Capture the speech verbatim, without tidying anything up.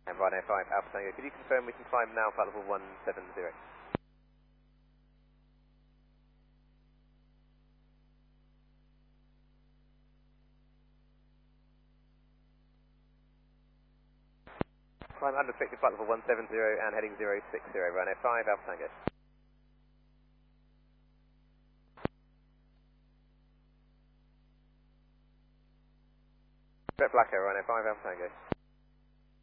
And Ryanair five Alpha Tango, could you confirm we can climb now flight level one seven zero? Climb unrestricted flight level one seven zero and heading zero six zero, Ryanair five Alpha Tango. Brett Blacker, Ryanair five Alpha Tango.